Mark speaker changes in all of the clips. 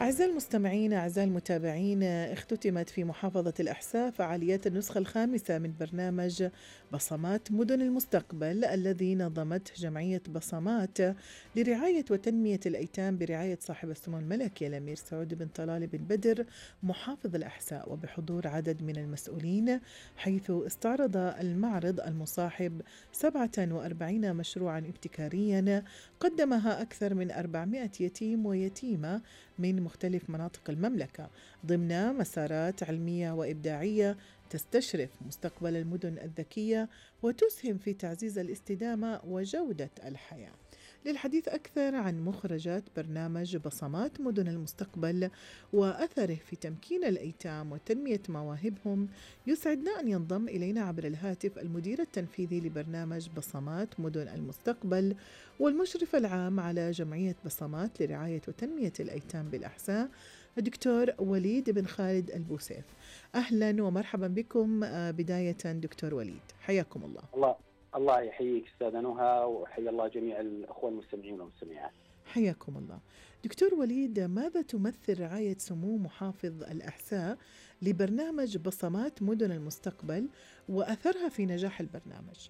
Speaker 1: أعزائي المستمعين، أعزائي المتابعين، اختتمت في محافظة الأحساء فعاليات النسخة الخامسة من برنامج بصمات مدن المستقبل الذي نظمته جمعية بصمات لرعاية وتنمية الأيتام برعاية صاحب السمو الملكي الأمير سعود بن طلال بن بدر محافظ الأحساء، وبحضور عدد من المسؤولين، حيث استعرض المعرض المصاحب 47 مشروعا ابتكاريا قدمها أكثر من 400 يتيم ويتيمة من مختلف مناطق المملكة ضمن مسارات علمية وإبداعية تستشرف مستقبل المدن الذكية وتسهم في تعزيز الاستدامة وجودة الحياة. للحديث أكثر عن مخرجات برنامج بصمات مدن المستقبل وأثره في تمكين الأيتام وتنمية مواهبهم، يسعدنا أن ينضم إلينا عبر الهاتف المدير التنفيذي لبرنامج بصمات مدن المستقبل والمشرف العام على جمعية بصمات لرعاية وتنمية الأيتام بالأحساء، الدكتور وليد بن خالد البوسيف. أهلا ومرحبا بكم. بداية دكتور وليد، حياكم الله.
Speaker 2: الله يحييك أستاذة نهى، وحيا الله جميع الأخوة المستمعين والمستمعات.
Speaker 1: حياكم الله. دكتور وليد، ماذا تمثل رعاية سمو محافظ الأحساء لبرنامج بصمات مدن المستقبل وأثرها في نجاح البرنامج؟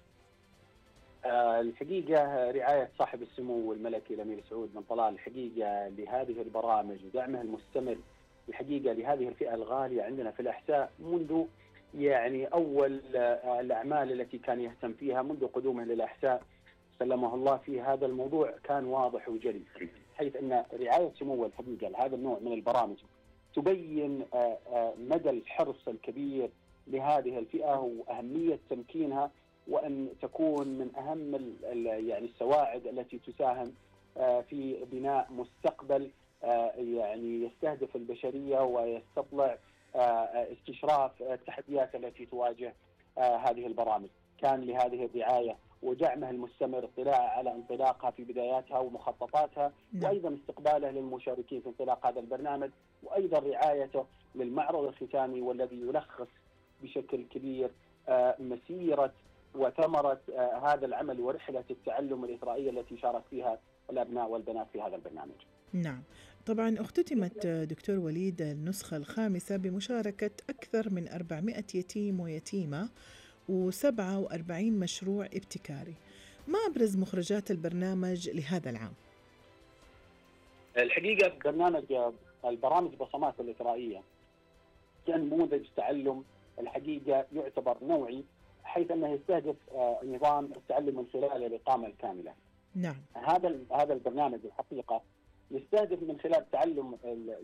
Speaker 2: الحقيقة رعاية صاحب السمو الملكي الأمير سعود بن طلال الحقيقة لهذه البرامج ودعمه المستمر الحقيقة لهذه الفئة الغالية عندنا في الأحساء منذ يعني أول الأعمال التي كان يهتم فيها منذ قدومه للأحساء سلمه الله في هذا الموضوع كان واضح وجلي، حيث أن رعاية سموه الحقيقة لهذا النوع من البرامج تبين مدى الحرص الكبير لهذه الفئة وأهمية تمكينها، وأن تكون من أهم يعني السواعد التي تساهم في بناء مستقبل يعني يستهدف البشرية ويستطلع استشراف التحديات التي تواجه هذه البرامج. كان لهذه الرعاية ودعمه المستمر اطلاع على انطلاقها في بداياتها ومخططاتها، وأيضا استقباله للمشاركين في انطلاق هذا البرنامج، وأيضا رعايته للمعرض الختامي والذي يلخص بشكل كبير مسيرة وثمرة هذا العمل ورحلة التعلم الإثرائية التي شارك فيها الأبناء والبنات في هذا البرنامج.
Speaker 1: نعم، طبعا اختتمت دكتور وليد النسخة الخامسة بمشاركة أكثر من 400 يتيم ويتيمة و47 مشروع ابتكاري. ما أبرز مخرجات البرنامج لهذا العام؟
Speaker 2: الحقيقة البرامج بصمات الإثرائية كان نموذج تعلم الحقيقة يعتبر نوعي، حيث أنه يستهدف نظام التعلم من خلال الإقامة الكاملة.
Speaker 1: نعم.
Speaker 2: هذا البرنامج الحقيقة يستهدف من خلال تعلم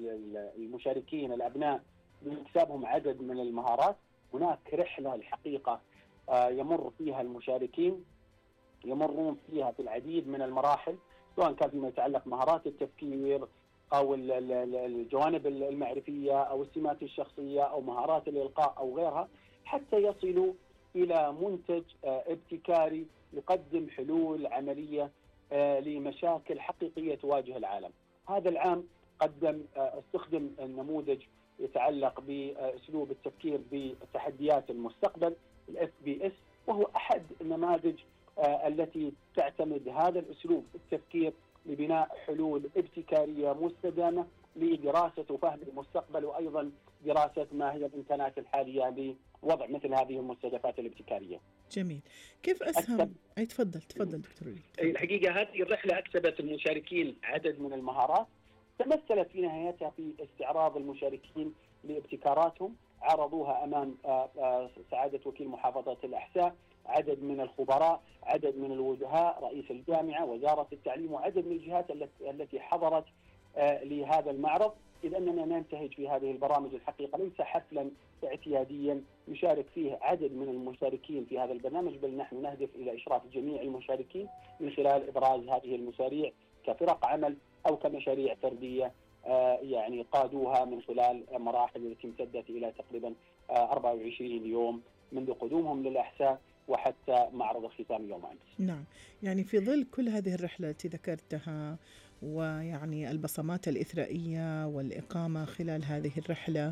Speaker 2: المشاركين الأبناء باكتسابهم عدد من المهارات. هناك رحلة الحقيقة يمر فيها المشاركين، يمرون فيها في العديد من المراحل، سواء كان فيما يتعلق مهارات التفكير أو الجوانب المعرفية أو السمات الشخصية أو مهارات الإلقاء أو غيرها، حتى يصلوا إلى منتج ابتكاري يقدم حلول عملية لمشاكل حقيقية تواجه العالم. هذا العام استخدم النموذج يتعلق بأسلوب التفكير بتحديات المستقبل الFBS، وهو أحد النماذج التي تعتمد هذا الأسلوب التفكير لبناء حلول ابتكارية مستدامة لدراسة وفهم المستقبل، وأيضا دراسة ما هي الإمكانات الحالية لوضع مثل هذه المستهدفات الابتكارية.
Speaker 1: جميل. كيف أسهم؟ تفضل دكتور وليد.
Speaker 2: الحقيقة هذه الرحلة أكسبت المشاركين عدد من المهارات تمثلت في نهايتها في استعراض المشاركين لابتكاراتهم، عرضوها أمام سعادة وكيل محافظة الأحساء، عدد من الخبراء، عدد من الوجهاء، رئيس الجامعة، وزارة التعليم، وعدد من الجهات التي حضرت لهذا المعرض. إذ أننا ننتهج في هذه البرامج الحقيقة ليس حفلا اعتياديا يشارك فيه عدد من المشاركين في هذا البرنامج، بل نحن نهدف إلى إشراف جميع المشاركين من خلال إبراز هذه المشاريع كفرق عمل أو كمشاريع فردية يعني قادوها من خلال مراحل التي امتدت إلى تقريبا 24 يوم منذ قدومهم للأحساء وحتى معرض الختام يوم أمس.
Speaker 1: نعم، يعني في ظل كل هذه الرحلة التي ذكرتها ويعني البصمات الإثرائية والإقامة خلال هذه الرحلة،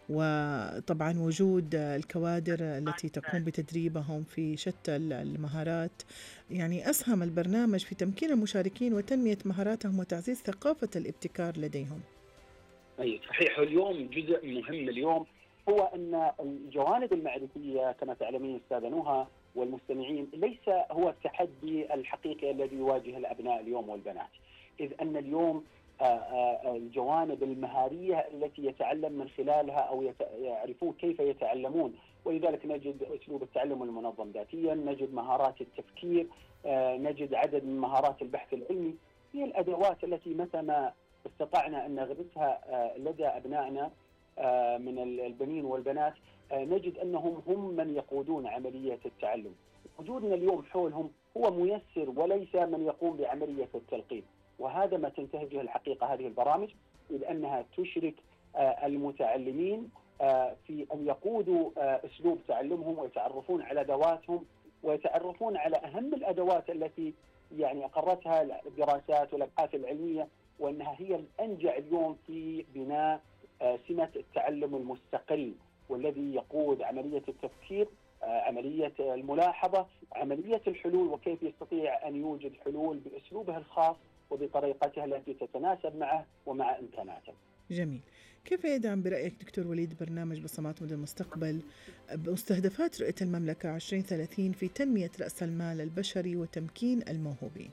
Speaker 1: وطبعا وجود الكوادر التي تقوم بتدريبهم في شتى المهارات، يعني أسهم البرنامج في تمكين المشاركين وتنمية مهاراتهم وتعزيز ثقافة الابتكار لديهم.
Speaker 2: أي صحيح. اليوم جزء مهم اليوم هو أن الجوانب المعرفية كما تعلمين أستاذة نهى والمستمعين ليس هو التحدي الحقيقي الذي يواجه الأبناء اليوم والبنات، إذ أن اليوم الجوانب المهارية التي يتعلم من خلالها أو يعرفون كيف يتعلمون، ولذلك نجد أسلوب التعلم المنظم ذاتيا، نجد مهارات التفكير، نجد عدد من مهارات البحث العلمي. هي الأدوات التي متى ما استطعنا أن نغرسها لدى أبنائنا من البنين والبنات نجد أنهم هم من يقودون عملية التعلم. وجودنا اليوم حولهم هو ميسر وليس من يقوم بعملية التلقين، وهذا ما تنتهجه الحقيقة هذه البرامج، إذ أنها تشرك المتعلمين في أن يقودوا أسلوب تعلمهم ويتعرفون على ذواتهم ويتعرفون على أهم الأدوات التي يعني أقرتها الدراسات والأبحاث العلمية، وأنها هي الأنجع اليوم في بناء سمة التعلم المستقل، والذي يقود عملية التفكير، عملية الملاحظة، عملية الحلول، وكيف يستطيع أن يوجد حلول بأسلوبه الخاص وبطريقتها التي تتناسب معه ومع إمكاناته.
Speaker 1: جميل. كيف يدعم برأيك دكتور وليد برنامج بصمات مدن المستقبل بمستهدفات رؤية المملكة 2030 في تنمية رأس المال البشري وتمكين الموهوبين؟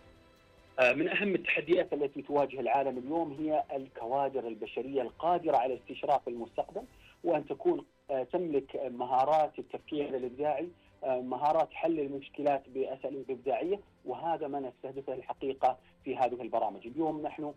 Speaker 2: من أهم التحديات التي تواجه العالم اليوم هي الكوادر البشرية القادرة على استشراف المستقبل، وأن تكون تملك مهارات التفكير الإبداعي، مهارات حل المشكلات بأساليب إبداعية، وهذا ما نستهدفه الحقيقة في هذه البرامج. اليوم نحن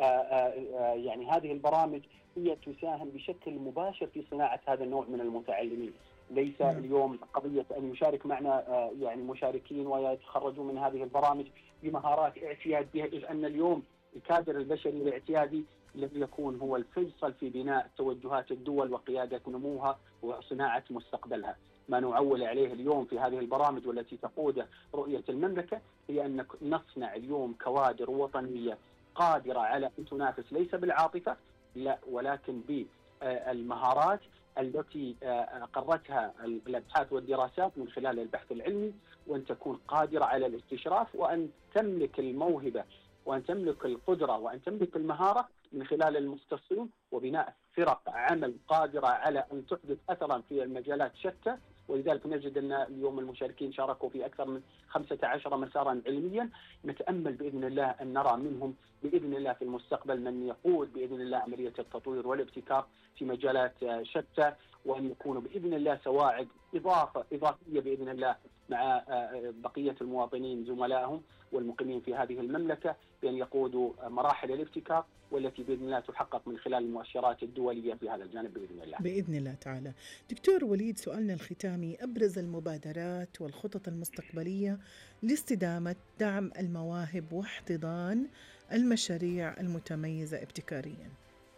Speaker 2: يعني هذه البرامج هي تساهم بشكل مباشر في صناعة هذا النوع من المتعلمين. ليس اليوم قضية أن يشارك معنا يعني مشاركين ويتخرجوا من هذه البرامج بمهارات اعتيادية، إذ أن اليوم الكادر البشري الاعتيادي الذي يكون هو الفيصل في بناء توجهات الدول وقيادة نموها وصناعة مستقبلها. ما نعول عليه اليوم في هذه البرامج والتي تقود رؤية المملكة هي أن نصنع اليوم كوادر وطنية قادرة على أن تنافس ليس بالعاطفة لا، ولكن بالمهارات التي أقرتها الأبحاث والدراسات من خلال البحث العلمي، وأن تكون قادرة على الاستشراف، وأن تملك الموهبة وأن تملك القدرة وأن تملك المهارة من خلال المختصين وبناء فرق عمل قادرة على أن تحدث أثرا في المجالات شتى. ولذلك نجد أن اليوم المشاركين شاركوا في أكثر من 15 مسارا علميا. نتأمل بإذن الله أن نرى منهم بإذن الله في المستقبل من يقود بإذن الله عملية التطوير والابتكار في مجالات شتى، وأن يكونوا بإذن الله سواعد إضافية بإذن الله مع بقية المواطنين زملائهم والمقيمين في هذه المملكة، بأن يقودوا مراحل الابتكار والتي بإذن الله تحقق من خلال المؤشرات الدولية في هذا الجانب بإذن الله.
Speaker 1: بإذن الله تعالى. دكتور وليد، سؤالنا الختامي: أبرز المبادرات والخطط المستقبلية لاستدامة دعم المواهب واحتضان المشاريع المتميزة ابتكاريا؟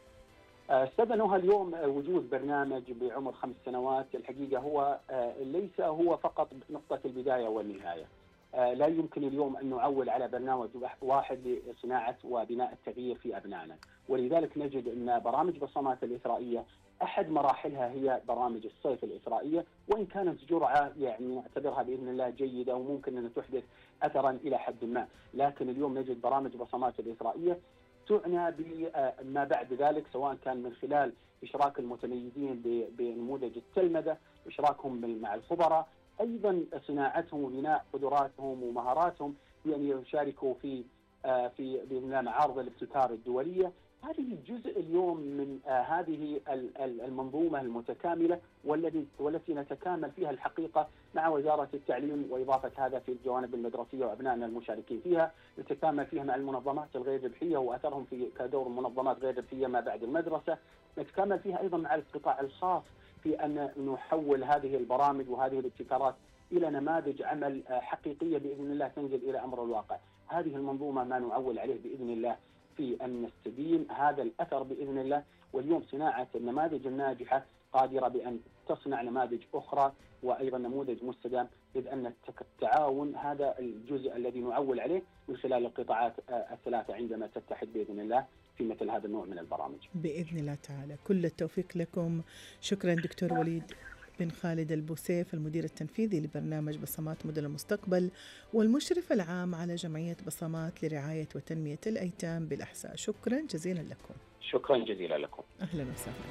Speaker 2: أستاذ نهى، اليوم وجود برنامج بعمر 5 سنوات الحقيقة هو ليس هو فقط نقطة البداية والنهاية. لا يمكن اليوم أن نعول على برنامج واحد لصناعة وبناء التغيير في أبنائنا، ولذلك نجد أن برامج بصمات الإثرائية أحد مراحلها هي برامج الصيف الإثرائية، وإن كانت جرعة يعني نعتبرها بإذن الله جيدة وممكن أن تحدث أثرا إلى حد ما، لكن اليوم نجد برامج بصمات الإثرائية تعنى بما بعد ذلك، سواء كان من خلال إشراك المتميزين بنموذج التلمذة، إشراكهم مع الخبراء، أيضا صناعتهم وبناء قدراتهم ومهاراتهم بأن يشاركوا في بإذن الله معارض الابتكار الدولية. هذه جزء اليوم من هذه المنظومة المتكاملة والتي نتكامل فيها الحقيقة مع وزارة التعليم، وإضافة هذا في الجوانب المدرسية وأبنائنا المشاركين فيها، نتكامل فيها مع المنظمات الغير ربحية وأثرهم في كدور منظمات غير ربحية ما بعد المدرسة، نتكامل فيها أيضا مع القطاع الخاص في أن نحول هذه البرامج وهذه الابتكارات إلى نماذج عمل حقيقية بإذن الله تنزل إلى أمر الواقع. هذه المنظومة ما نعول عليه بإذن الله في أن نستدين هذا الأثر بإذن الله. واليوم صناعة النماذج الناجحة قادرة بأن تصنع نماذج أخرى وأيضا نموذج مستدام، إذ أن التعاون هذا الجزء الذي نعول عليه من خلال القطاعات الثلاثة عندما تتحد بإذن الله في مثل هذا النوع من البرامج.
Speaker 1: بإذن الله تعالى. كل التوفيق لكم. شكرا دكتور وليد. بن خالد البوسيف المدير التنفيذي لبرنامج بصمات مدن المستقبل والمشرف العام على جمعية بصمات لرعاية وتنمية الأيتام بالأحساء. شكرا جزيلا لكم.
Speaker 2: شكرا جزيلا لكم.
Speaker 1: أهلا وسهلا.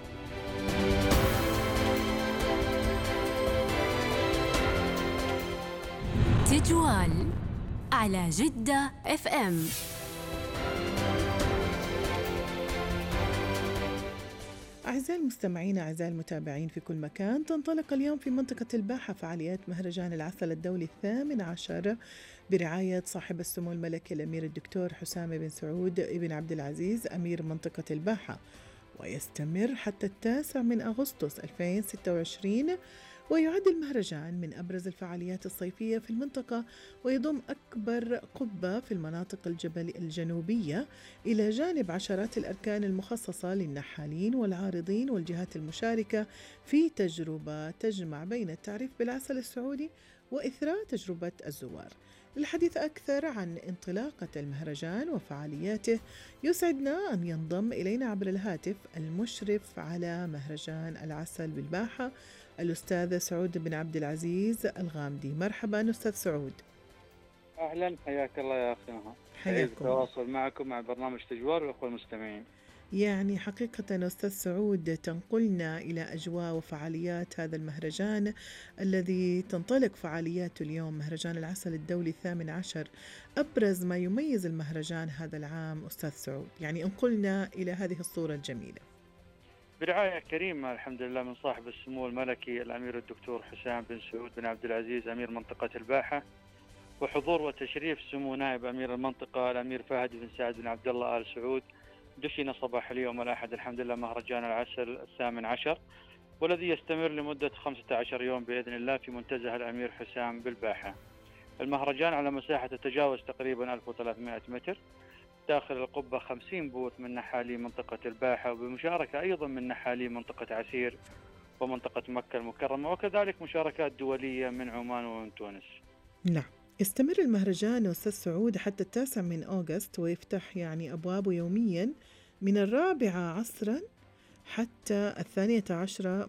Speaker 3: تجوال على جدة FM.
Speaker 1: أعزائي المستمعين، أعزائي المتابعين في كل مكان، تنطلق اليوم في منطقة الباحة فعاليات مهرجان العسل الدولي 18 برعاية صاحب السمو الملكي الأمير الدكتور حسام بن سعود بن عبد العزيز أمير منطقة الباحة، ويستمر حتى 9 أغسطس 2026. ويعد المهرجان من أبرز الفعاليات الصيفية في المنطقة، ويضم أكبر قبة في المناطق الجنوبية إلى جانب عشرات الأركان المخصصة للنحالين والعارضين والجهات المشاركة في تجربة تجمع بين التعريف بالعسل السعودي وإثراء تجربة الزوار. للحديث أكثر عن انطلاقة المهرجان وفعالياته يسعدنا أن ينضم إلينا عبر الهاتف المشرف على مهرجان العسل بالباحة الأستاذ سعود بن عبد العزيز الغامدي. مرحبا أستاذ سعود.
Speaker 4: أهلا، حياك الله يا أخي نهى.
Speaker 1: حياكم.
Speaker 4: التواصل معكم مع برنامج تجوال والأخوة المستمعين.
Speaker 1: يعني حقيقة أستاذ سعود تنقلنا إلى أجواء وفعاليات هذا المهرجان الذي تنطلق فعالياته اليوم، مهرجان العسل الدولي 18. أبرز ما يميز المهرجان هذا العام أستاذ سعود، يعني انقلنا إلى هذه الصورة الجميلة.
Speaker 4: برعاية كريمة الحمد لله من صاحب السمو الملكي الأمير الدكتور حسام بن سعود بن عبد العزيز أمير منطقة الباحة، وحضور وتشريف سمو نائب أمير المنطقة الأمير فهد بن سعد بن عبد الله آل سعود، دشن صباح اليوم الأحد الحمد لله مهرجان العسل 18، والذي يستمر لمدة 15 يوم بإذن الله في منتزه الأمير حسام بالباحة. المهرجان على مساحة تتجاوز تقريبا 1300 متر، داخل القبة 50 بوث من نحالي منطقة الباحة، وبمشاركة أيضا من نحالي منطقة عسير ومنطقة مكة المكرمة، وكذلك مشاركات دولية من عمان ومن تونس.
Speaker 1: نعم، يستمر المهرجان أستاذ سعود حتى 9 أغسطس، ويفتح يعني أبوابه يوميا من 4 عصرا حتى 12